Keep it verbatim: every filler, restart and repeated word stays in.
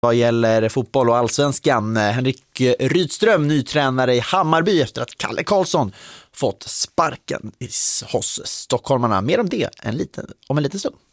vad gäller fotboll och allsvenskan. Henrik Rydström, ny tränare i Hammarby efter att Kalle Karlsson fått sparken hos stockholmarna. Mer om det en liten, om en liten stund.